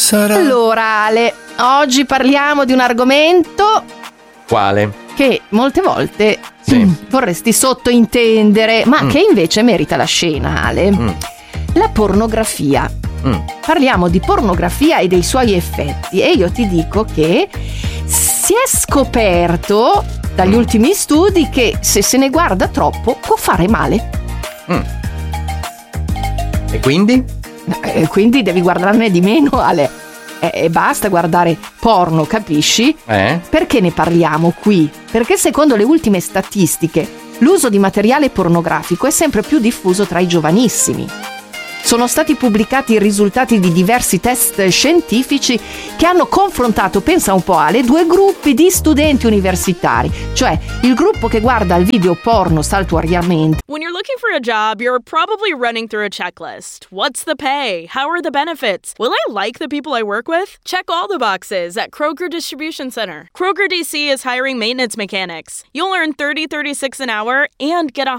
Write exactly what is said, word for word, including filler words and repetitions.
sarà? Allora, Ale, oggi parliamo di un argomento... Quale? Che molte volte sì. vorresti sottointendere, ma mm. che invece merita la scena, Ale. Mm. La pornografia. Mm. Parliamo di pornografia e dei suoi effetti e io ti dico che si è scoperto dagli mm. ultimi studi che se se ne guarda troppo può fare male. Mm. E quindi? E quindi devi guardarne di meno, Ale. E, e basta guardare porno, capisci? Eh? Perché ne parliamo qui? Perché secondo le ultime statistiche l'uso di materiale pornografico è sempre più diffuso tra i giovanissimi. Sono stati pubblicati i risultati di diversi test scientifici che hanno confrontato, pensa un po' Ale, due gruppi di studenti universitari, cioè il gruppo che guarda il video porno saltuariamente. When you're looking for a job, you're probably running through a checklist. What's the pay? How are the benefits? Will I like the people I work with? Check all the boxes at Kroger Distribution Center. Kroger D C is hiring maintenance mechanics. You'll earn thirty dollars and thirty-six cents an hour and get a